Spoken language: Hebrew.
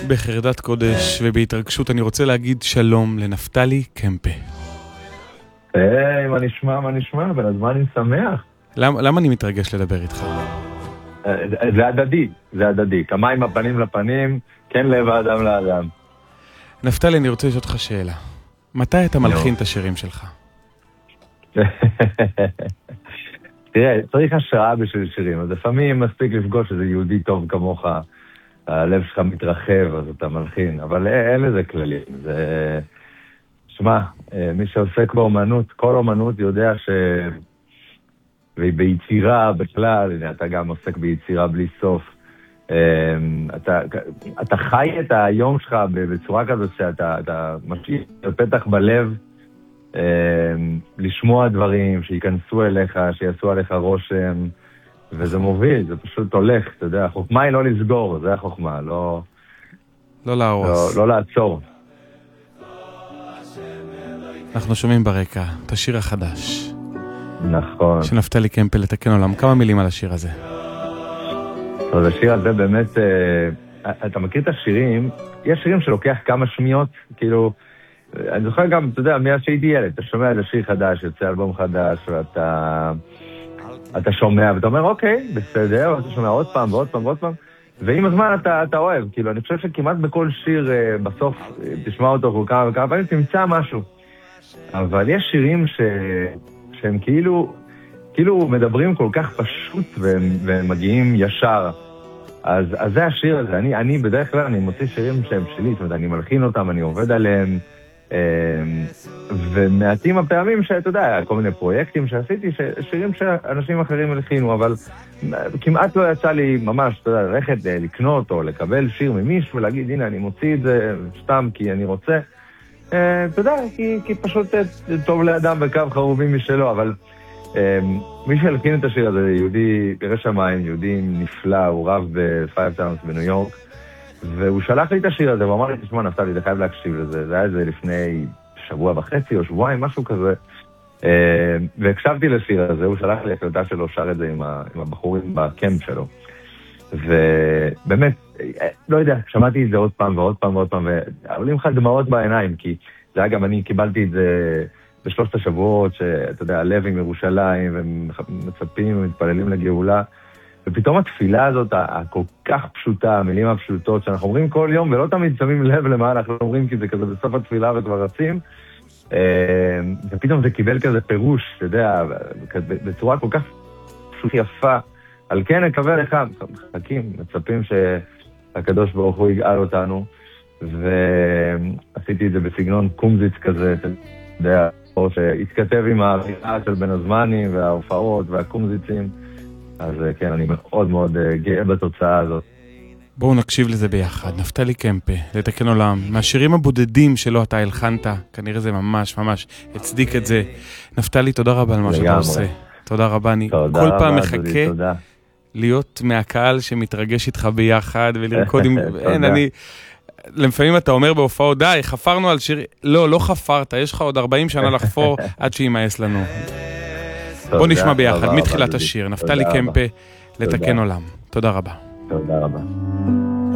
בחרדת קודש ובהתרגשות אני רוצה להגיד שלום לנפתלי קמפה. היי, מה נשמע? בן הזמן אני שמח. למה אני מתרגש לדבר איתך? זה הדדי. כמה עם הפנים לפנים, כן לב האדם לאדם. נפתלי, אני רוצה לשאול אותך שאלה. מתי אתה מלחין את השירים שלך? תראה, צריך השראה בשביל שירים. אז לפעמים מספיק לפגוש איזה יהודי טוב כמוך, הלב שלך מתרחב, אז אתה מלחין. אבל אין לזה כללים. זה... שמע, מי שעוסק באומנות, כל אומנות יודע וביצירה בכלל, הנה, אתה גם עוסק ביצירה בלי סוף. אתה חי את היום שלך בצורה כזאת שאתה משאיר פתח בלב לשמוע דברים, שיכנסו אליך, שיעשו עליך רושם, וזה מוביל, זה פשוט הולך, אתה יודע, החוכמה היא לא לסגור, זה החוכמה, לא להרוס. לא לעצור. אנחנו שומעים ברקע את השיר החדש. נכון. שנפתלי קמפה לתקן עולם. כמה מילים על השיר הזה? אז השיר הזה באמת, אתה מכיר את השירים, יש שירים שלוקח כמה שניות, כאילו, אני זוכר גם, אתה יודע, מאז שהייתי ילד, אתה שומע את השיר חדש, יוצא אלבום חדש, ואתה שומע, ואתה אומר, אוקיי, בסדר, ואתה שומע עוד פעם ועוד פעם ועוד פעם, ועם הזמן אתה אוהב, כאילו, אני חושב שכמעט בכל שיר, בסוף, תשמע אותו כמה פעמים, תמצא משהו. אבל יש שירים שהם כאילו מדברים כל כך פשוט והם מגיעים ישר. אז זה השיר הזה. אני בדרך כלל אני מוציא שירים שהם שלי, זאת אומרת, אני מלחין אותם, אני עובד עליהם, ומעטים הפעמים שאתה יודע, כל מיני פרויקטים שעשיתי, שירים שאנשים אחרים מלחינו, אבל כמעט לא יצא לי ממש, אתה יודע, ללכת לקנות או לקבל שיר ממישהו ולהגיד, הנה, אני מוציא את זה סתם כי אני רוצה. אתה יודע, כי פשוט טוב לאדם בקו חרובים משלו, אבל מי שהלחין את השיר הזה, יהודי ירא שמיים, יהודי נפלא, הוא רב בפייב טאונס בניו יורק, והוא שלח לי את השיר הזה, והוא אמר לי, תשמע, נפתלי, אתה חייב להקשיב לזה, זה היה איזה לפני שבוע וחצי או שבועיים, משהו כזה, והקשבתי לשיר הזה, הוא שלח לי הקלטה שלו, שר את זה עם הבחורים בקמפ שלו, ובאמת, לא יודע, שמעתי את זה עוד פעם ועוד פעם ועוד פעם, ועולים לך דמעות בעיניים, כי זה היה גם, אני קיבלתי את זה בשלושת השבועות, שאתה יודע, הלב עם ירושלים, ומצפים ומתפללים לגאולה, ופתאום התפילה הזאת, הכל כך פשוטה, המילים הפשוטות, שאנחנו אומרים כל יום, ולא תמיד שמים לב למה אנחנו אומרים, כי זה כזה בסוף התפילה וכבר רצים, ופתאום זה קיבל כזה פירוש, אתה יודע, בצורה כל כך פשוט יפה, על כן נקווה לך, מחכים, מצפים שהקדוש ברוך הוא יגאל אותנו, ועשיתי את זה בסגנון קומזיץ כזה, אתה יודע, או שהתכתב עם האווירה של בין הזמנים וההופעות והקומזיצים, אז כן, אני מאוד מאוד גאה בתוצאה הזאת. בואו נקשיב לזה ביחד. נפתלי קמפה, לתקן עולם, מהשירים הבודדים שלו אתה הלחנת, כנראה זה ממש ממש הצדיק את זה. נפתלי, תודה רבה על מה שאתה עושה. תודה רבה, אני כל פעם מחכה להיות מהקהל שמתרגש איתך ביחד ולרקוד עם... אין, אני... לפעמים אתה אומר בהופעה, די, חפרנו על שיר... לא חפרת, יש לך עוד 40 שנה לחפור עד שימאס לנו. בוא נשמע ביחד, מתחילת השיר. נפתלי קמפה, לתקן עולם. תודה רבה. תודה רבה.